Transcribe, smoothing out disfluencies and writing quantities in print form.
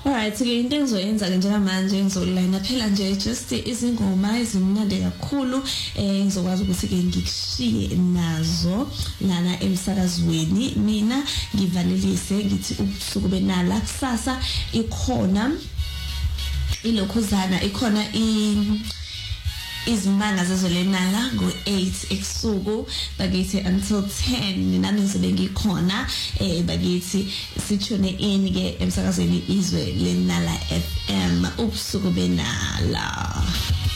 Alright, ke into engizoyenza ke njengamanje ngizolayina phela nje just izingoma ezimnandi kakhulu ngizokwazi ukuthi ke ngikushiye nazo lana emsakazweni. Mina ngivalelise ngithi ubusuku benala kusasa ikhona ilokhuzana ikhona izimanga zezolenala ngo-8 ebusuku bakithi until 10 nami ngizobe ngikhona bakithi sithune in ke emsakazweni izwe lenala FM ubusuku benala.